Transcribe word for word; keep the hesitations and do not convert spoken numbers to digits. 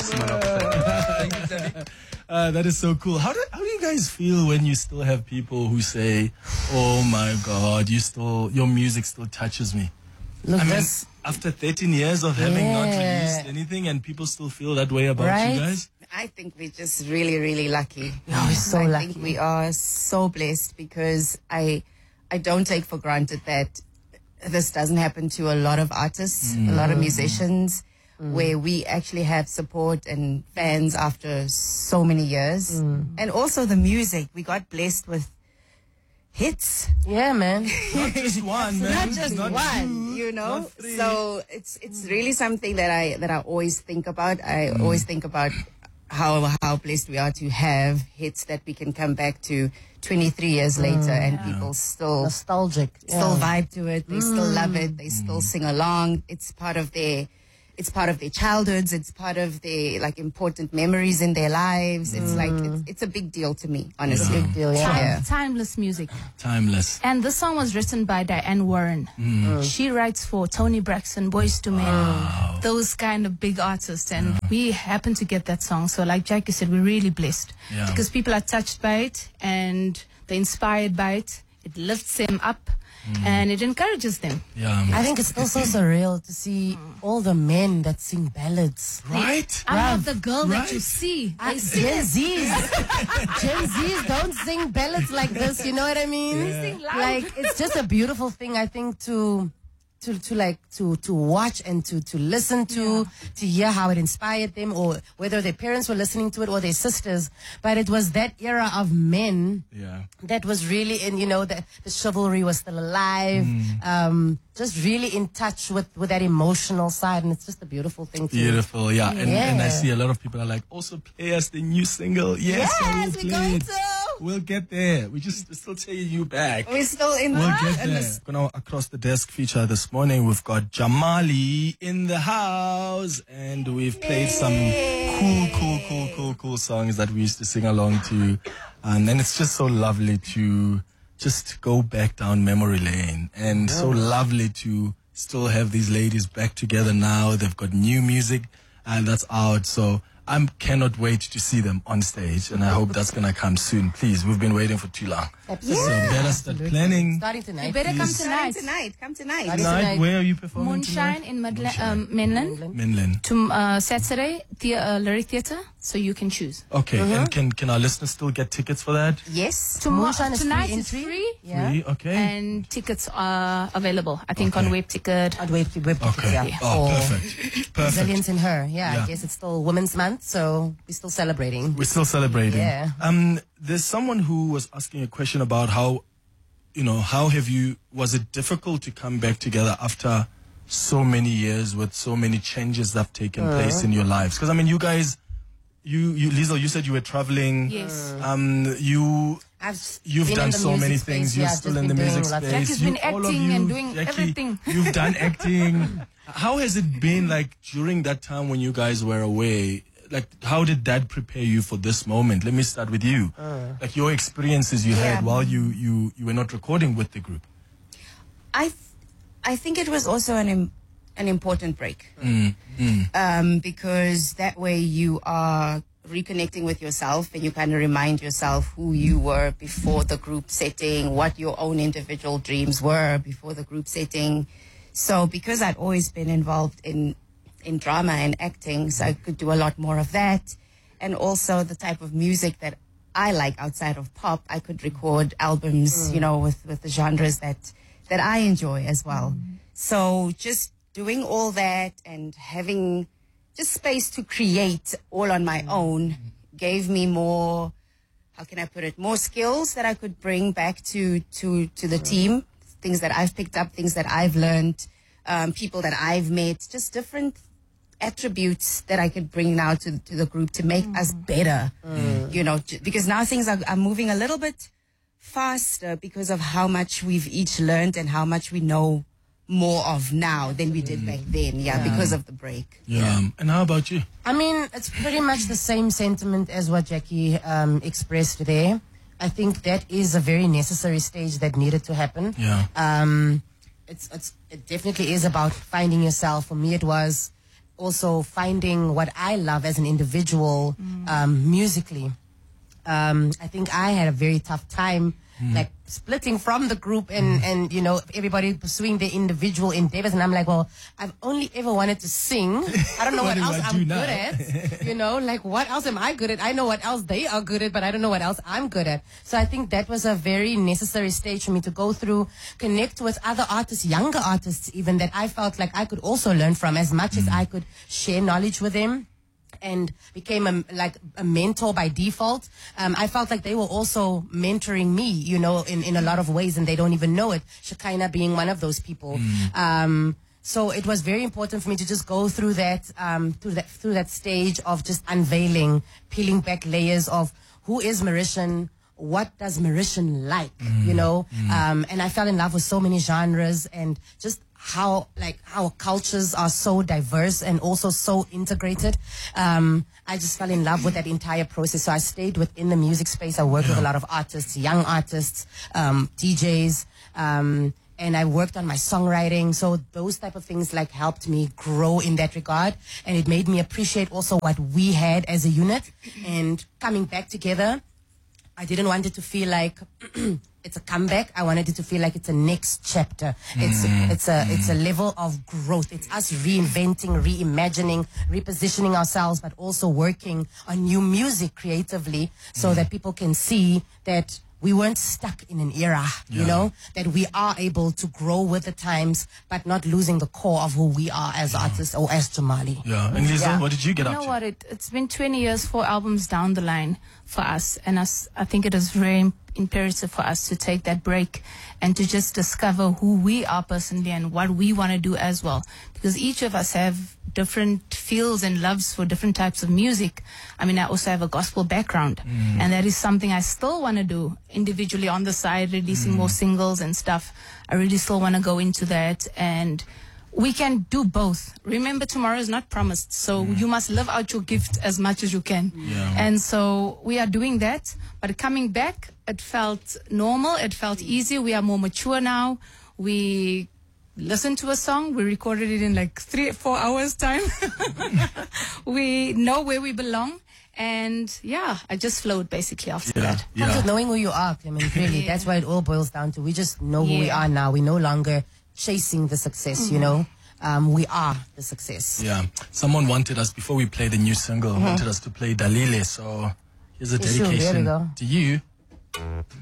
see you. Thank you, Teddy. Uh, that is so cool. How do how do you guys feel when you still have people who say, "Oh my God, you still your music still touches me"? Look, I mean, this, after thirteen years of having Yeah. not released anything, and people still feel that way about Right? you guys. I think we're just really, really lucky. No, we're so I lucky. think we are so blessed because I, I don't take for granted that this doesn't happen to a lot of artists, a lot of musicians, where we actually have support and fans after so many years. And also the music, we got blessed with hits. yeah, man. Not just one, man. Not just Not one, two, you know. not three. So it's it's really something that I that I always think about. I always think about how how blessed we are to have hits that we can come back to twenty-three years later and people still Nostalgic. still Yeah. vibe to it. They still love it. They still sing along. It's part of their it's part of their childhoods. It's part of their like important memories in their lives. It's like it's, it's a big deal to me, honestly. Big deal, yeah. Yeah. Timeless music. Timeless. And this song was written by Diane Warren. She writes for Tony Braxton, Boyz two Men, those kind of big artists. And we happen to get that song. So like Jackie said, we're really blessed. Yeah. Because people are touched by it and they're inspired by it. It lifts them up and it encourages them. Yeah. I think it's still so surreal to see all the men that sing ballads. Right? I love the girl that you Right. see. They Gen sing Zs. Gen Zs don't sing ballads like this, you know what I mean? sing loud. Like, it's just a beautiful thing, I think, to to to like to to watch and to to listen to, to hear how it inspired them, or whether their parents were listening to it or their sisters. But it was that era of men Yeah. that was really in, you know, the, the chivalry was still alive, um, just really in touch with, with that emotional side, and it's just a beautiful thing to Beautiful, yeah. And, and I Yeah. see a lot of people are like, also play us the new single. Yes, I will Yes, we're play going it. to. We'll get there. We just we're still taking you back. We're still in We'll the get in there. this Gonna across the desk feature this morning. We've got Jamali in the house, and we've played some cool, cool, cool, cool, cool songs that we used to sing along to, and then it's just so lovely to just go back down memory lane, and so lovely to still have these ladies back together now. They've got new music, and that's out. So I cannot wait to see them on stage, and I hope that's gonna come soon. Please, we've been waiting for too long. Absolutely. So better start planning. Starting tonight. You better come Please. tonight. tonight. Come tonight. Starting Tonight, tonight. where are you performing Moonshine tonight? in Midla- um, Mainland. Mainland. To uh, Saturday, the uh, Lyric Theatre, so you can choose. Okay, and can can our listeners still get tickets for that? Yes. Tomorrow, Moonshine is free tonight is entry? free, Yeah. Free? Okay. and tickets are available. I think Okay. on Web Ticket. I'd wait, wait, Okay. yeah. Oh, Or perfect. Perfect. Resilience in Her. Yeah, Yeah. I guess it's still Women's Month, so we're still celebrating. We're still celebrating. Yeah. Um, there's someone who was asking a question about how, you know, how have you, was it difficult to come back together after so many years with so many changes that have taken place in your lives? Because, I mean, you guys, you, you, Liesl, you said you were traveling. Yes. Um, you, I've You've been done in the so music many space, things. yeah, You're I've still just in the been music doing lots of- space. Jackie's You- been all of acting you, and doing Jackie, everything. You've done acting. How has it been like during that time when you guys were away? Like, how did that prepare you for this moment? Let me start with you. Like your experiences you Yeah. had while you, you, you were not recording with the group. I, th- I think it was also an im- an important break, um, because that way you are reconnecting with yourself and you kind of remind yourself who you were before the group setting, what your own individual dreams were before the group setting. So because I'd always been involved in in drama and acting, so I could do a lot more of that, and also the type of music that I like outside of pop, I could record albums, you know, with with the genres that that I enjoy as well. So just doing all that and having just space to create all on my own gave me more, how can I put it, more skills that I could bring back to to to the team, things that I've picked up, things that I've learned, um, people that I've met, just different attributes that I could bring now to to the group to make us better, you know, j- because now things are, are moving a little bit faster because of how much we've each learned and how much we know more of now than we did back then, yeah, because of the break. Yeah. Um, and how about you? I mean, it's pretty much the same sentiment as what Jackie um, expressed there. I think that is a very necessary stage that needed to happen. Yeah. Um, it's, it's, it definitely is about finding yourself. For me, it was also finding what I love as an individual um, musically. Um, I think I had a very tough time, mm. like splitting from the group and, mm. and, you know, everybody pursuing their individual endeavors. And I'm like, well, I've only ever wanted to sing. I don't know what, what else I'm good at. You know, like what else am I good at? I know what else they are good at, but I don't know what else I'm good at. So I think that was a very necessary stage for me to go through, connect with other artists, younger artists even, that I felt like I could also learn from as much mm. as I could share knowledge with them. And became a, like a mentor by default. Um, I felt like they were also mentoring me, you know, in, in a lot of ways, and they don't even know it. Shekinah being one of those people. Mm. Um, so it was very important for me to just go through that, um, through that, through that stage of just unveiling, peeling back layers of who is Mauritian, what does Mauritian like, mm. you know? Mm. Um, and I fell in love with so many genres and just how like our cultures are so diverse and also so integrated. Um, I just fell in love with that entire process. So I stayed within the music space. I worked yeah. with a lot of artists, young artists, um, D Js, um, and I worked on my songwriting. So those type of things like helped me grow in that regard. And it made me appreciate also what we had as a unit. And coming back together, I didn't want it to feel like it's a comeback. I wanted it to feel like it's a next chapter. It's mm. it's a it's a level of growth. It's us reinventing, reimagining, repositioning ourselves, but also working on new music creatively, so mm. that people can see that we weren't stuck in an era, yeah. you know, that we are able to grow with the times, but not losing the core of who we are as yeah. artists or as Jamali. Yeah. And Lisa, yeah. what did you get you up know to? What, it, it's been twenty years, four albums down the line for us. And us, I think it is very imperative for us to take that break and to just discover who we are personally and what we want to do as well. Because each of us have different feels and loves for different types of music. I mean, I also have a gospel background, mm. and that is something I still want to do individually on the side, releasing mm. more singles and stuff. I really still want to go into that, and we can do both. Remember, tomorrow is not promised, so mm. you must live out your gift as much as you can. Yeah. And so we are doing that, but coming back, it felt normal, it felt easy. We are more mature now. We listen to a song, we recorded it in like three, four hours time. We know where we belong. And yeah, I just flowed basically after yeah, that. yeah. Comes with knowing who you are, Clement, really. Yeah. That's what it all boils down to. We just know who yeah. we are now. We're no longer chasing the success, mm-hmm. you know. Um, we are the success. Yeah. Someone wanted us, before we play the new single, mm-hmm. wanted us to play Dalile. So here's a dedication sure, there we go. to you.